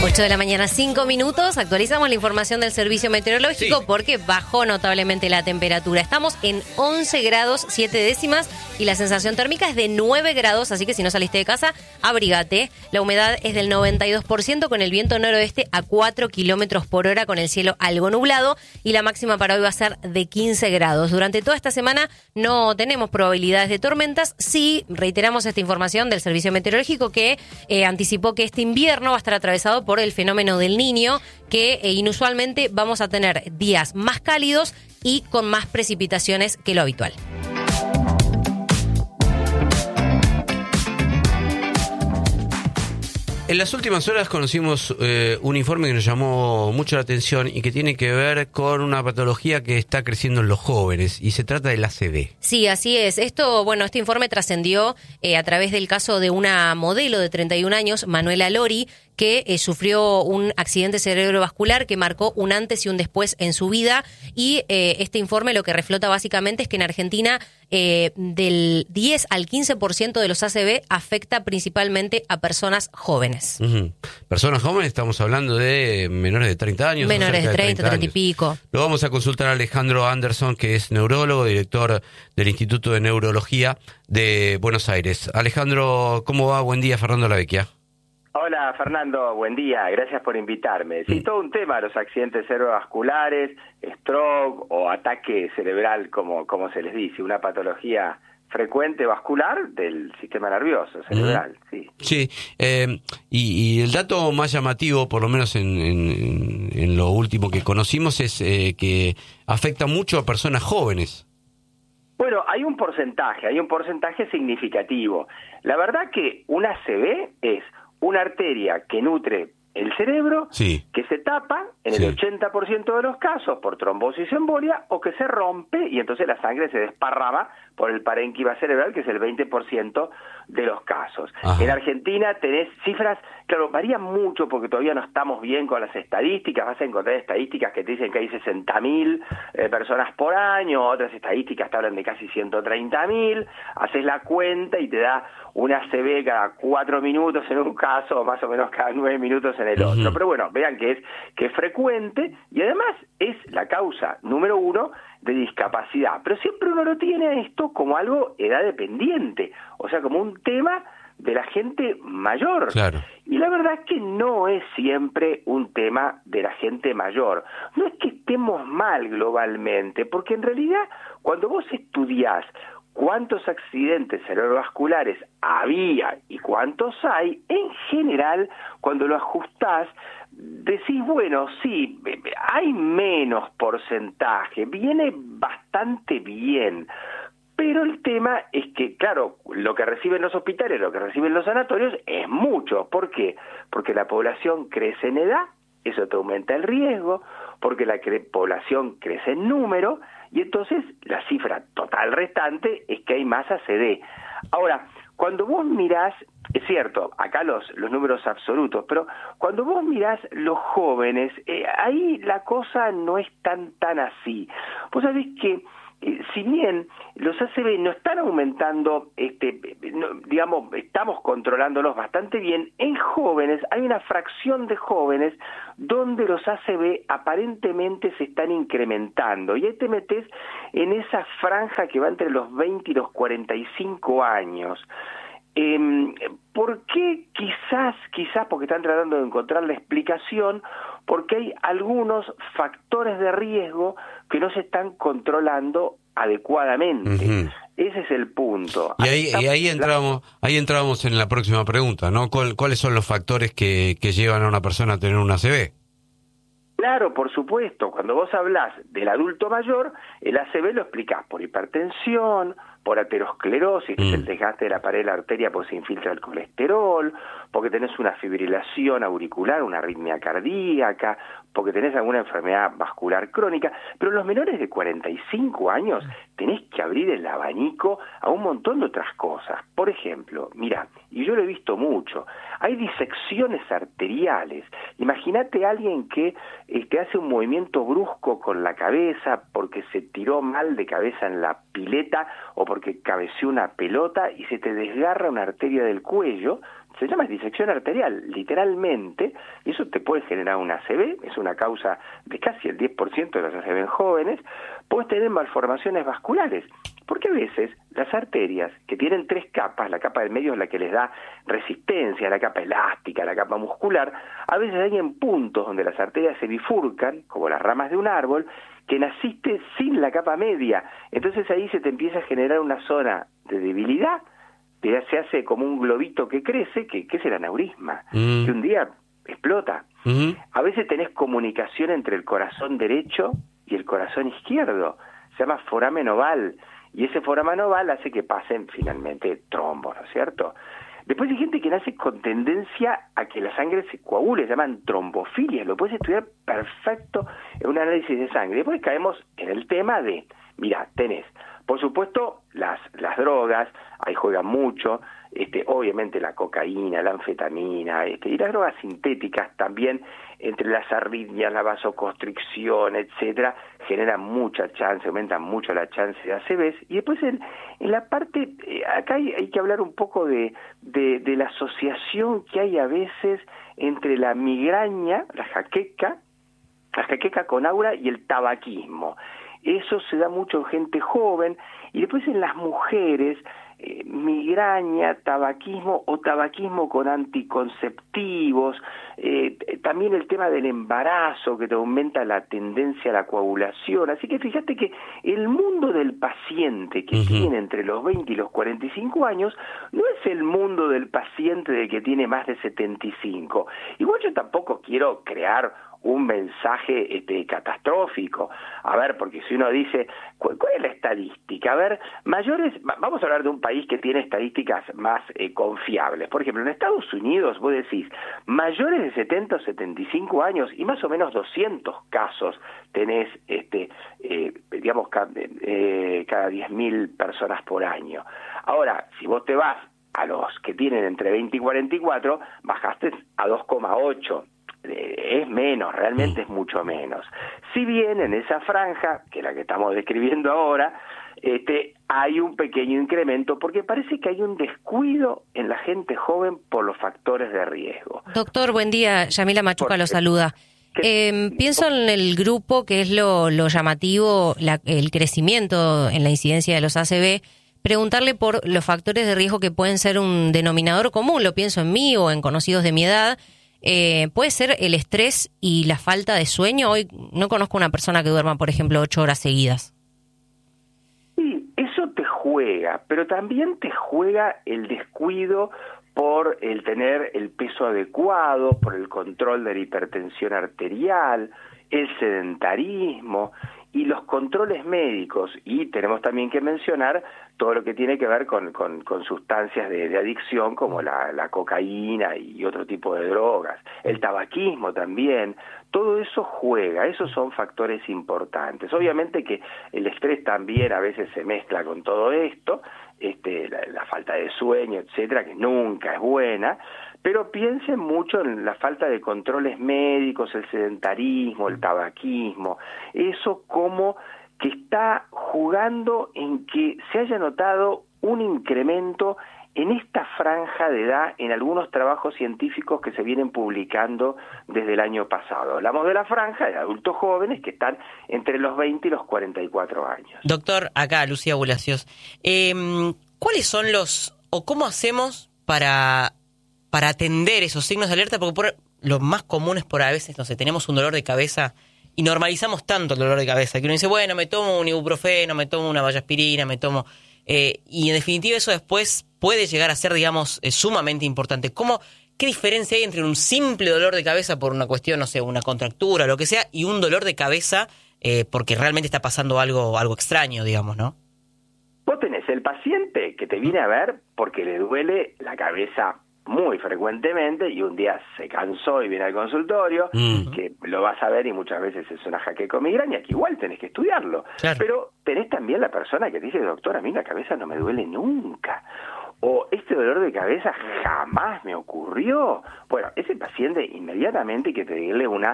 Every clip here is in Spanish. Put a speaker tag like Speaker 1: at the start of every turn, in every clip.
Speaker 1: 8 de la mañana, 5 minutos. Actualizamos la información del servicio meteorológico porque bajó notablemente la temperatura. Estamos en 11 grados 7 décimas y la sensación térmica es de 9 grados, así que si no saliste de casa, abrígate. La humedad es del 92% con el viento noroeste a 4 kilómetros por hora con el cielo algo nublado y la máxima para hoy va a ser de 15 grados. Durante toda esta semana no tenemos probabilidades de tormentas. Sí, reiteramos esta información del servicio meteorológico que anticipó que este invierno va a estar atravesado por el fenómeno del Niño, que inusualmente vamos a tener días más cálidos y con más precipitaciones que lo habitual.
Speaker 2: En las últimas horas conocimos un informe que nos llamó mucho la atención y que tiene que ver con una patología que está creciendo en los jóvenes y se trata del ACV.
Speaker 1: Sí, así es. Este informe trascendió a través del caso de una modelo de 31 años, Manuela Lori, que sufrió un accidente cerebrovascular que marcó un antes y un después en su vida. Y este informe lo que reflota básicamente es que en Argentina del 10 al 15% de los ACV afecta principalmente a personas jóvenes.
Speaker 2: Uh-huh. Personas jóvenes, estamos hablando de menores de 30 años.
Speaker 1: Menores de 30 y pico.
Speaker 2: Lo vamos a consultar a Alejandro Anderson, que es neurólogo, director del Instituto de Neurología de Buenos Aires. Alejandro, ¿cómo va? Buen día, Fernando Lavecchia.
Speaker 3: Hola Fernando, buen día, gracias por invitarme. Sí, todo un tema, los accidentes cerebrovasculares, stroke o ataque cerebral, como se les dice, una patología frecuente vascular del sistema nervioso cerebral. Sí.
Speaker 2: Sí, y el dato más llamativo, por lo menos en lo último que conocimos, es que afecta mucho a personas jóvenes.
Speaker 3: Bueno, hay un porcentaje significativo. La verdad que un ACV es una arteria que nutre el cerebro, que se tapa en el 80% de los casos por trombosis o embolia, o que se rompe y entonces la sangre se desparrama por el parénquima cerebral, que es el 20% de los casos. Ajá. En Argentina tenés cifras, claro, varían mucho porque todavía no estamos bien con las estadísticas. Vas a encontrar estadísticas que te dicen que hay 60.000 personas por año, otras estadísticas te hablan de casi 130.000, haces la cuenta y te da una ACV cada 4 minutos en un caso, o más o menos cada 9 minutos en el otro. Pero bueno, vean que es frecuente y además es la causa número 1 de discapacidad. Pero siempre uno lo tiene a esto como algo edad dependiente, o sea, como un tema de la gente mayor.
Speaker 2: Claro.
Speaker 3: Y la verdad es que no es siempre un tema de la gente mayor. No es que estemos mal globalmente, porque en realidad cuando vos estudiás cuántos accidentes cerebrovasculares había y cuántos hay, en general, cuando lo ajustás, decís, bueno, sí, hay menos porcentaje, viene bastante bien. Pero el tema es que, claro, lo que reciben los hospitales, lo que reciben los sanatorios es mucho. ¿Por qué? Porque la población crece en edad, eso te aumenta el riesgo, porque la población crece en número, y entonces la cifra total restante es que hay más ACV. Ahora, cuando vos mirás, es cierto, acá los números absolutos, pero cuando vos mirás los jóvenes, ahí la cosa no es tan así. Vos sabés que si bien los ACV no están aumentando, digamos, estamos controlándolos bastante bien, en jóvenes hay una fracción de jóvenes donde los ACV aparentemente se están incrementando, y ahí te metes en esa franja que va entre los 20 y los 45 años. ¿Por qué? Quizás porque están tratando de encontrar la explicación, porque hay algunos factores de riesgo que no se están controlando adecuadamente. Uh-huh. Ese es el punto.
Speaker 2: Y ahí entramos en la próxima pregunta, ¿no? ¿Cuáles son los factores que llevan a una persona a tener un ACV?
Speaker 3: Claro, por supuesto. Cuando vos hablás del adulto mayor, el ACV lo explicás por hipertensión, por aterosclerosis, que es el desgaste de la pared de la arteria porque se infiltra el colesterol, porque tenés una fibrilación auricular, una arritmia cardíaca, porque tenés alguna enfermedad vascular crónica. Pero los menores de 45 años tenés que abrir el abanico a un montón de otras cosas. Por ejemplo, mirá, y yo lo he visto mucho, hay disecciones arteriales. Imagínate a alguien que hace un movimiento brusco con la cabeza porque se tiró mal de cabeza en la pileta o porque cabeceó una pelota y se te desgarra una arteria del cuello, se llama disección arterial, literalmente, y eso te puede generar una ACV, es una causa de casi el 10% de los ACV en jóvenes, puedes tener malformaciones vasculares, porque a veces las arterias, que tienen 3 capas, la capa del medio es la que les da resistencia, la capa elástica, la capa muscular, a veces hay en puntos donde las arterias se bifurcan, como las ramas de un árbol, que naciste sin la capa media, entonces ahí se te empieza a generar una zona de debilidad, se hace como un globito que crece, que es el aneurisma, que un día explota. A veces tenés comunicación entre el corazón derecho y el corazón izquierdo, se llama foramen oval, y ese foramen oval hace que pasen finalmente trombos, ¿no es cierto? Después hay gente que nace con tendencia a que la sangre se coagule, se llaman trombofilias, lo puedes estudiar perfecto en un análisis de sangre. Después caemos en el tema de, mira, tenés, por supuesto, las drogas, ahí juegan mucho, obviamente la cocaína, la anfetamina, y las drogas sintéticas también, entre las arritmias, la vasoconstricción, etcétera, generan mucha chance, aumentan mucho la chance de ACVs. Y después en la parte, acá hay que hablar un poco de la asociación que hay a veces entre la migraña, la jaqueca con aura y el tabaquismo. Eso se da mucho en gente joven, y después en las mujeres, migraña, tabaquismo o tabaquismo con anticonceptivos, también el tema del embarazo que te aumenta la tendencia a la coagulación. Así que fíjate que el mundo del paciente que tiene entre los 20 y los 45 años no es el mundo del paciente del que tiene más de 75. Igual yo tampoco quiero crear un mensaje catastrófico. A ver, porque si uno dice, ¿cuál es la estadística? A ver, mayores, vamos a hablar de un país que tiene estadísticas más confiables. Por ejemplo, en Estados Unidos, vos decís, mayores de 70 o 75 años y más o menos 200 casos tenés, digamos, cada 10.000 personas por año. Ahora, si vos te vas a los que tienen entre 20 y 44, bajaste a 2,8. Es menos, realmente es mucho menos. Si bien en esa franja, que es la que estamos describiendo ahora, hay un pequeño incremento, porque parece que hay un descuido en la gente joven por los factores de riesgo.
Speaker 1: Doctor, buen día. Yamila Machuca lo saluda. Pienso en el grupo que es lo llamativo, el crecimiento en la incidencia de los ACV. Preguntarle por los factores de riesgo que pueden ser un denominador común, lo pienso en mí o en conocidos de mi edad. ¿Puede ser el estrés y la falta de sueño? Hoy no conozco una persona que duerma, por ejemplo, 8 horas seguidas.
Speaker 3: Sí, eso te juega, pero también te juega el descuido por el tener el peso adecuado, por el control de la hipertensión arterial, el sedentarismo y los controles médicos. Y tenemos también que mencionar todo lo que tiene que ver con sustancias de adicción como la cocaína y otro tipo de drogas, el tabaquismo también. Todo eso juega, esos son factores importantes. Obviamente que el estrés también a veces se mezcla con todo esto, la falta de sueño, etcétera, que nunca es buena, pero piensen mucho en la falta de controles médicos, el sedentarismo, el tabaquismo, eso como que está jugando en que se haya notado un incremento en esta franja de edad en algunos trabajos científicos que se vienen publicando desde el año pasado. Hablamos de la franja de adultos jóvenes que están entre los 20 y los 44 años.
Speaker 4: Doctor, acá Lucía Bulacios, ¿cuáles son o cómo hacemos para atender esos signos de alerta? Porque los más comunes por a veces, no sé, tenemos un dolor de cabeza y normalizamos tanto el dolor de cabeza que uno dice, bueno, me tomo un ibuprofeno, me tomo una vallaspirina, y en definitiva eso después puede llegar a ser, digamos, sumamente importante. ¿Qué diferencia hay entre un simple dolor de cabeza por una cuestión, no sé, una contractura, lo que sea, y un dolor de cabeza porque realmente está pasando algo extraño, digamos, ¿no?
Speaker 3: Vos tenés el paciente que te viene a ver porque le duele la cabeza muy frecuentemente y un día se cansó y viene al consultorio, que lo vas a ver y muchas veces es una jaqueca o migraña, que igual tenés que estudiarlo. Claro. Pero tenés también la persona que te dice, doctor, a mí la cabeza no me duele nunca. O este dolor de cabeza jamás me ocurrió. Bueno, ese paciente inmediatamente hay que pedirle una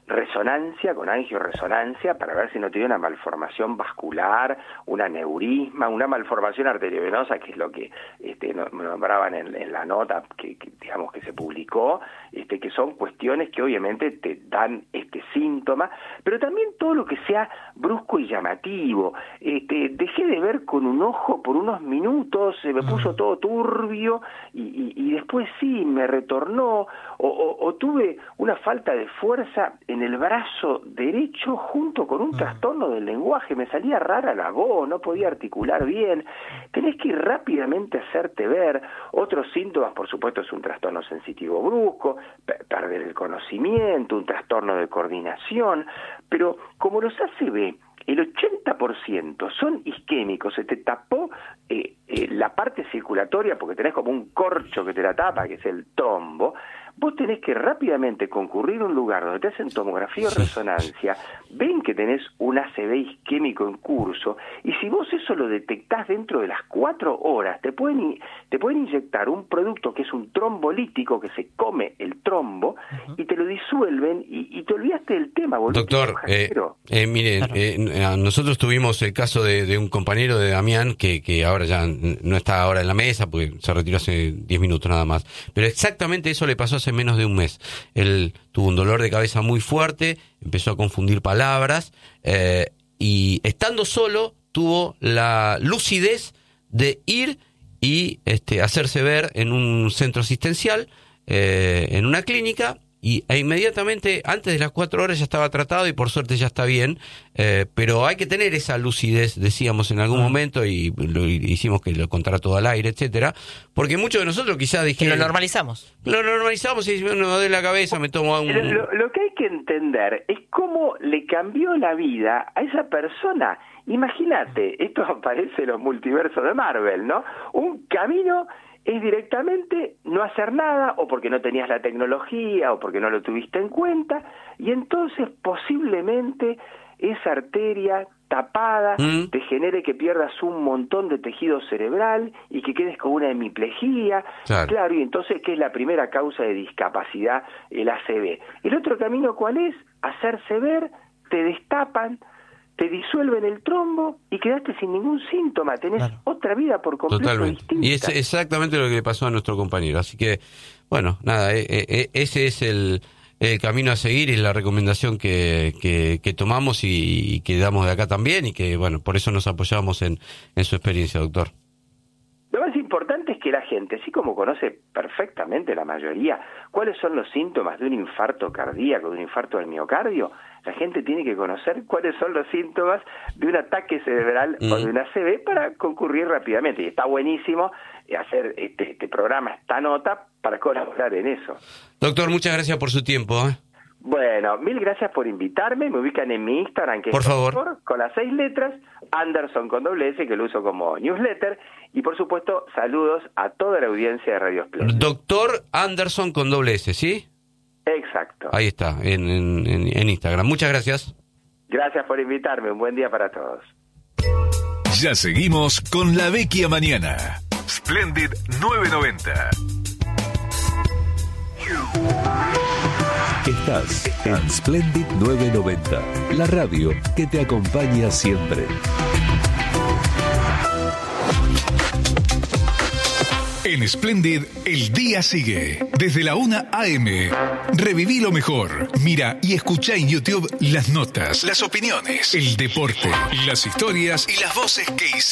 Speaker 3: resonancia, con angioresonancia, para ver si no tiene una malformación vascular, un aneurisma, una malformación arteriovenosa, que es lo que nombraban en la nota que digamos que se publicó, que son cuestiones que obviamente te dan este síntoma, pero también todo lo que sea brusco y llamativo. Dejé de ver con un ojo por unos minutos, se me puso todo turbio y después sí, me retornó, o tuve una falta de fuerza en el brazo derecho junto con un trastorno del lenguaje, me salía rara la voz, no podía articular bien. Tenés que ir rápidamente a hacerte ver. Otros síntomas, por supuesto, es un trastorno sensitivo brusco, perder el conocimiento, un trastorno de coordinación, pero como los ACV, el 80% son isquémicos, se te tapó la parte circulatoria porque tenés como un corcho que te la tapa, que es el trombo. Vos tenés que rápidamente concurrir a un lugar donde te hacen tomografía o resonancia, ven que tenés un ACV isquémico en curso, y si vos eso lo detectás dentro de las 4 horas, te pueden inyectar un producto que es un trombolítico, que se come el trombo, y te lo disuelven, y te olvidaste del tema.
Speaker 2: Doctor, nosotros tuvimos el caso de un compañero de Damián, que ahora ya no está ahora en la mesa, porque se retiró hace 10 minutos nada más, pero exactamente eso le pasó hace menos de un mes. Él tuvo un dolor de cabeza muy fuerte, empezó a confundir palabras, y estando solo tuvo la lucidez de ir y hacerse ver en un centro asistencial, en una clínica, e inmediatamente antes de las 4 horas ya estaba tratado y por suerte ya está bien, pero hay que tener esa lucidez, decíamos en algún momento, y hicimos que lo contara todo al aire, etcétera, porque muchos de nosotros quizás dijeron...
Speaker 4: Que lo normalizamos.
Speaker 2: Lo normalizamos y me doy la cabeza, me tomo un...
Speaker 3: Lo que hay que entender es cómo le cambió la vida a esa persona. Imagínate, esto aparece en los multiversos de Marvel, ¿no? Un camino es directamente no hacer nada, o porque no tenías la tecnología, o porque no lo tuviste en cuenta, y entonces posiblemente esa arteria tapada te genere que pierdas un montón de tejido cerebral y que quedes con una hemiplegia. Claro, y entonces, ¿qué es la primera causa de discapacidad? El ACV. El otro camino, ¿cuál es? Hacerse ver, te destapan, te disuelven el trombo y quedaste sin ningún síntoma, tenés otra vida por completo distinta.
Speaker 2: Y es exactamente lo que le pasó a nuestro compañero. Así que, bueno, nada, ese es el camino a seguir y la recomendación que tomamos y que damos de acá también, y que, bueno, por eso nos apoyamos en su experiencia, doctor.
Speaker 3: Lo más importante es que la gente, así como conoce perfectamente la mayoría cuáles son los síntomas de un infarto cardíaco, de un infarto del miocardio, la gente tiene que conocer cuáles son los síntomas de un ataque cerebral o de una ACV para concurrir rápidamente. Y está buenísimo hacer este programa, esta nota, para colaborar en eso.
Speaker 2: Doctor, muchas gracias por su tiempo.
Speaker 3: Bueno, mil gracias por invitarme. Me ubican en mi Instagram, que
Speaker 2: por
Speaker 3: es
Speaker 2: favor,
Speaker 3: doctor, con las 6 letras, Anderson con doble S, que lo uso como newsletter. Y por supuesto, saludos a toda la audiencia de Radio Splendid.
Speaker 2: Doctor Anderson con doble S, ¿sí?
Speaker 3: Exacto.
Speaker 2: Ahí está, en Instagram. Muchas gracias.
Speaker 3: Gracias por invitarme. Un buen día para todos.
Speaker 5: Ya seguimos con La Vecchia Mañana. Splendid 990. Estás en Splendid 990, la radio que te acompaña siempre. En Splendid, el día sigue. Desde la 1 a.m. Reviví lo mejor. Mira y escucha en YouTube las notas, las opiniones, el deporte, las historias y las voces que hicieron